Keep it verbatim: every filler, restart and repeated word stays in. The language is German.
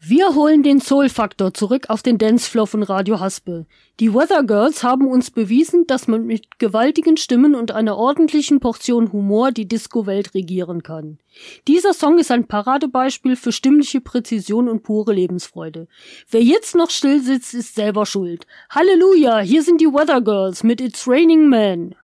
Wir holen den Soul-Faktor zurück auf den Dancefloor von Radio Haspel. Die Weather Girls haben uns bewiesen, dass man mit gewaltigen Stimmen und einer ordentlichen Portion Humor die Disco-Welt regieren kann. Dieser Song ist ein Paradebeispiel für stimmliche Präzision und pure Lebensfreude. Wer jetzt noch still sitzt, ist selber schuld. Halleluja, hier sind die Weather Girls mit It's Raining Men.